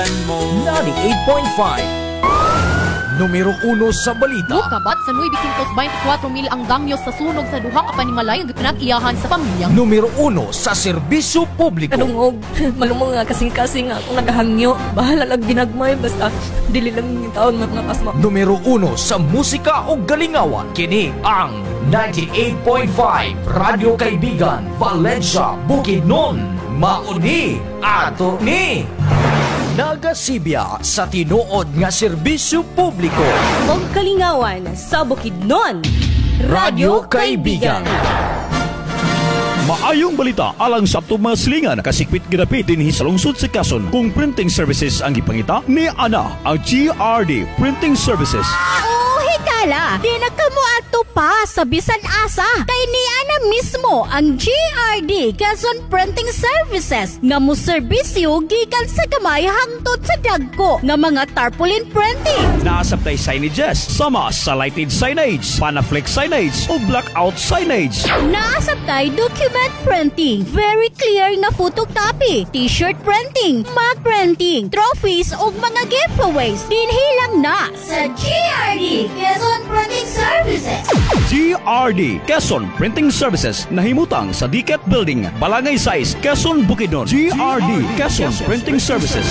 kaibigan mo. 98.5 Numero 1 sa balita. Kabat sa 924 mil ang damyo sa sunog sa duha ka panimalay ang pinag-iyahan sa pamilya. Numero 1 sa serbisyo publiko. Kanungog, malumong nga kasing-kasing nga akong nagahangyo. Bahala lang ginagmay, basta dili lang yung taon mga pasma. Numero 1 sa musika o galingawan. Kini ang 98.5 Radyo Kaibigan, Valencia, Bukidnon. Mauni ato ni nagasibya sa tinuod nga serbisyo publiko. Og kalingawan sa Bukidnon, Radyo Kaibigan. Maayong balita alang sa atong mga silingan kasikpit ginapit dinhi sa lungsod sa Quezon kung printing services ang gipangita ni ana ang GRD Printing Services. Hikala, di na kamo ato pa sa bisan asa kay niya na mismo ang GRD Quezon Printing Services nga mo serbisyo gikan sa kamay hangtod sa dagko nga mga tarpaulin printing. Naasabtay signages sama sa lighted signage, panaflex signage o blackout signage. Naasabtay document printing, very clear nga photocopy, t-shirt printing, mug printing, trophies ug mga giveaways dinhi lang na sa GRD Quezon Printing Services. GRD Quezon Printing Services nahimutang sa Diket Building, Balangay 6, Quezon, Bukidnon. GRD Quezon Printing Services.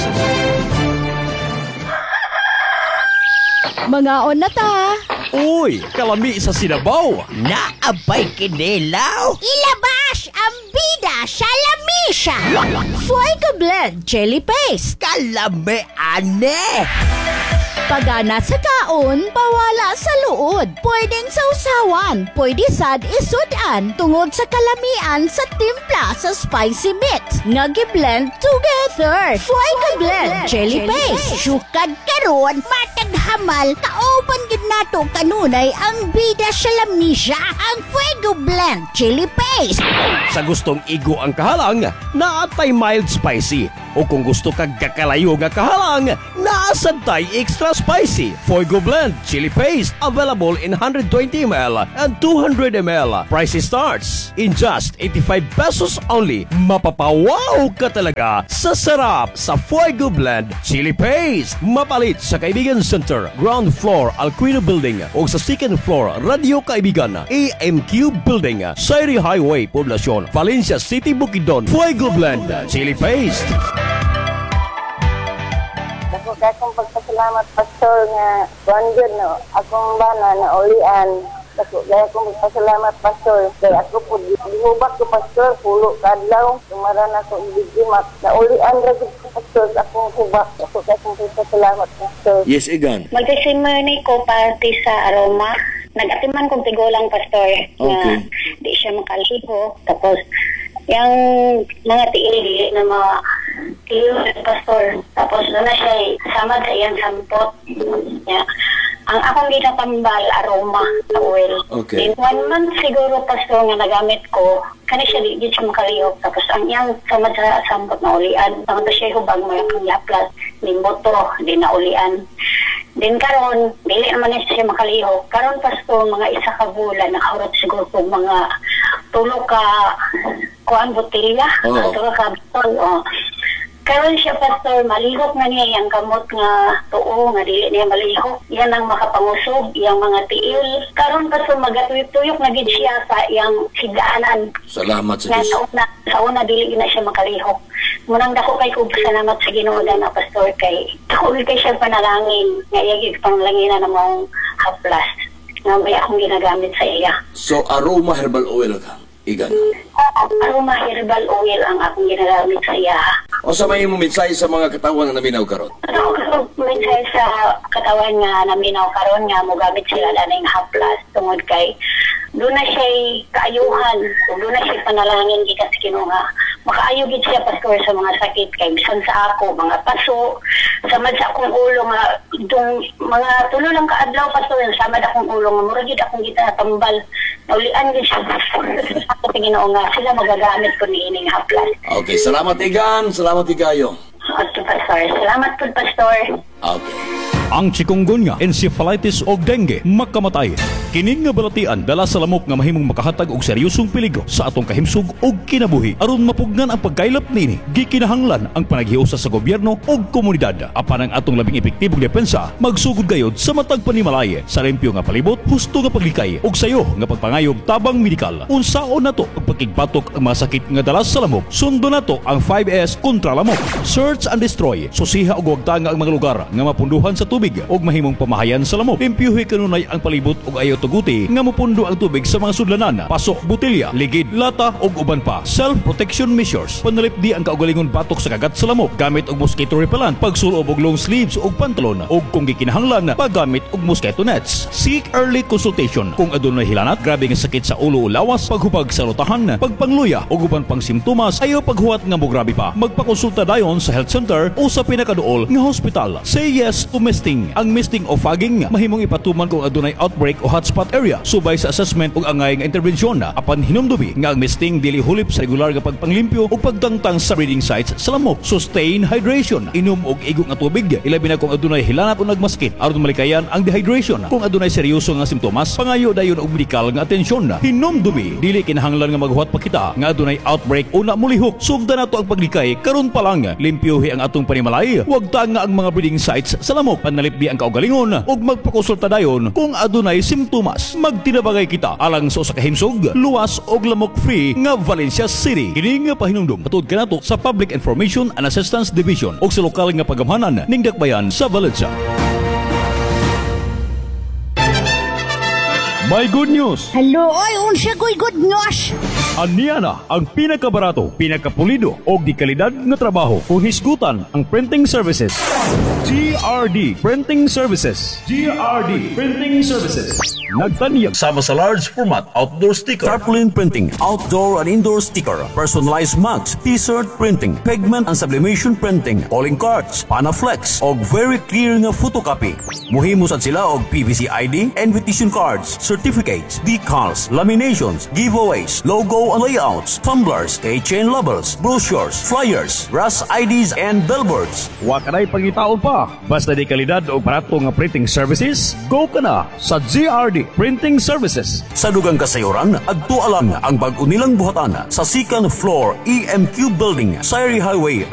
Mga on na ta. Uy, kalami sa Sinabaw. Naabay kinilaw. Ilabas ang bida sa lamisa. Fuego Blend Chili Paste. Kalami ane. Pagana sa kaon, pawala sa luod. Pwedeng sausawan, pwede sad isudan tungod sa kalamian sa timpla sa spicy mix. Nga gi-blend together. Fuego Blend Chili Paste. Sukad karon, matag hamal, kauban gid nato kanunay ang bida sa lamisa, ang Fuego Blend Chili Paste. Sa gustong igo ang kahalang, naatay mild spicy. O kung gusto kag kakalayo nga kahalang, naasantay extra spicy. Fuego Blend Chili Paste available in 120 ml and 200 ml. Price starts in just 85 pesos only. Mapapawaw ka talaga sa sarap sa Fuego Blend Chili Paste. Mapalit sa Kaibigan Center, ground floor Alquino Building o sa second floor Radio Kaibigan, AMQ Building, Sairi Highway, Poblacion, Valencia City, Bukidnon. Fuego Blend Chili Paste. Ako kakong pagpasalamat, Pastor, nga buwan yun, no? Akong bana na ulian. Ako kakong pagpasalamat, Pastor. Kaya ako po, dihubak ko, Pastor, pulo kadlaw. Tumaran ako ibigimat. Na ulian lagi ko, Pastor, akong hubak. Ako kakong pagpasalamat, Pastor. Yes, Igan. Magsisimony ko pati sa aroma. Nag-atiman kong tigulang, Pastor. Okay. Na di siya makaliho. Tapos, yung mga tiili na mga tiil, Pastor. Tapos doon na siya samad sa iyang sampot. Yeah. Ang akong ginatambal, aroma, oil. Okay. Then 1 month siguro, Pastor, nga nagamit ko, kani siya di siya makalihok. Tapos ang iyang samad sa sampot na ulian. Tapos siya hubag mo yung yaplas, limboto, di na ulian. Din karon, dili naman siya makalihok. Karon, Pastor, mga isa ka bulan, nakahurot siguro po mga tulog ka kuan botelya, tulog ka botol, Karon siya, Pastor, malihok na niya yung kamot nga tuo, nga dili niya malihok. Yan ang makapangusog, yung mga tiil. Karon, Pastor, magatuyok-tuyok na gid siya sa yung higdaanan. Salamat sa Diyos. Sa una, dili na siya makalihok. Munang dako kay kong salamat sa Ginoo na, Pastor, kay dako kay siya panalangin. Nga iyagig panglanginan na mong haplas. Nga may akong ginagamit sa iya. So, aroma herbal oil ka, Igan. Aroma herbal oil ang akong ginagamit sa iya. O sa may mo mensahe sa mga katawan na naminaw karon? Ako mensahe sa katawan nga naminaw karon nga mogamit sila laning haplas tungod kay doon na siya kaayuhan, doon na siya panalangin gikan sa Ginoo nga makaayo gid siya, Pastor, sa mga sakit kay bisan sa ako mga paso samad sa akong ulo nga itong mga tulo lang kaadlaw, Pastor, samad akong ulo nga mura gid akong gitatambal naulian gid siya sa Ginoo nga sila magagamit ko niining haplas. Okay, salamat Igan, salamat Igayo. Okay, Pastor. Salamat po, Pastor. Okay. ang chikungunya, encephalitis o dengue makamatay. Kining nga balatian dala sa lamok nga mahimong makahatag og seryosong peligro sa atong kahimsug ug kinabuhi aron mapugnan ang pagkaylap nini. Gikinahanglan ang panaghiusa sa gobyerno ug komunidad apan ang atong labing epektibong depensa magsugod gayod sa matag panimalay sa limpyo nga palibot, husto nga paglikay ug sayo nga pagpangayog tabang medikal. Unsaon nato ang pagkigbatok ang mga sakit nga dalas sa lamok. Sundo nato ang 5S kontra lamok. Search and destroy. Susiha ug wagtanga ang mga lugar nga mapunduhan sa tubig ug mahimong pamahayan sa lamok. Limpyuhi kanunay ang palibot ug ayo tuguti nga mopundo ang tubig sa mga sudlanan, pasok, botelya, ligid, lata ug uban pa. Self-protection measures. Panalipdi ang kaugalingon batok sa kagat sa lamok gamit og mosquito repellent, pagsulob og long sleeves ug pantalon ug kung gikinahanglan paggamit og mosquito nets. Seek early consultation kung adunay hilanat, grabe nga sakit sa ulo o lawas, paghubag sa lutahan, pagpangluya ug uban pang simptomas, ayo paghuwat nga mo grabe pa. Magpakonsulta dayon sa health center o sa pinakaduol nga hospital. Say yes to misting. Ang misting o fogging mahimong ipatuman kung adunay outbreak o hotspot area subay sa assessment ug angay nga intervensyon apan hinumdubi nga ang misting dili hulip sa regular nga pagpanglimpyo o pagtangtang sa breeding sites sa lamok. Sustain hydration. Inom og igo nga tubig ilabi na kung adunay hilanat o nagmaskit aron malikayan ang dehydration. Kung adunay seryoso nga simptomas, pangayo dayon og medikal nga atensyon. Hinumdubi dili kinahanglan nga maghuwat pa kita nga adunay outbreak o namulihok. Sugda nato ang paglikay karon pa lang. Limpyuhi ang atong panimalay. Huwag tanga ang mga breeding sites sa lamok. Panalipdi ang kaugalingon ug magpakonsulta dayon kung adunay simptomas. Magtinabagay kita alang sa usa ka himsog, luwas og lamok free nga Valencia City. Kini nga pahinumdom patud kanato sa Public Information and Assistance Division o sa lokal nga pagamhanan ning dakbayan sa Valencia. May good news! Hello, oy, unsa ko'y good news? Aniya na ang pinakabarato, pinakapulido o di kalidad nga trabaho kung hisgutan ang printing services. GRD Printing Services. GRD Printing Services. Nagtanyag sama sa large format outdoor sticker, tarpaulin printing, outdoor and indoor sticker, personalized mugs, t-shirt printing, pigment and sublimation printing, calling cards, panaflex og very clear nga photocopy. Muhimo sad sila og PVC ID, invitation cards, certificates, decals, laminations, giveaways, logo and layouts, tumblers, keychain labels, brochures, flyers, brass IDs and billboards. Wa kanay pangitaon pa. Basta di kalidad o barato nga printing services, go ka na sa GRD Printing Services. Sa dugang kasayuran, adto alang ang bag-o nilang buhatan sa second floor EMQ Building, Sayri Highway,